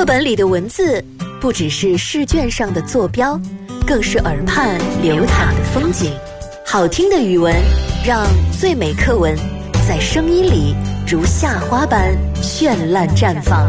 课本里的文字不只是试卷上的坐标，更是耳畔流淌的风景。好听的语文，让最美课文在声音里如夏花般绚烂绽放。